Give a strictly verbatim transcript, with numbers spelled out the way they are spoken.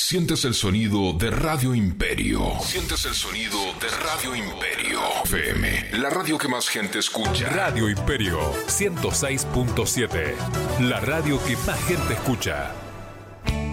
Sientes el sonido de Radio Imperio. Sientes el sonido de Radio Imperio. F M, la radio que más gente escucha. Radio Imperio ciento seis punto siete, la radio que más gente escucha.